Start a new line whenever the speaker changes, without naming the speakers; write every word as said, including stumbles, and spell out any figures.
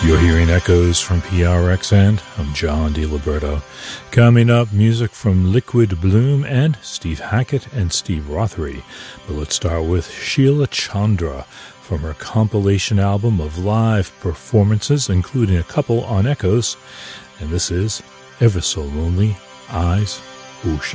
You're hearing echoes from P R X, and I'm John DiLiberto. Coming up, music from Liquid Bloom and Steve Hackett and Steve Rothery. But let's start with Sheila Chandra from her compilation album of live performances, including a couple on Echoes. And this is Ever So Lonely Eyes Ocean.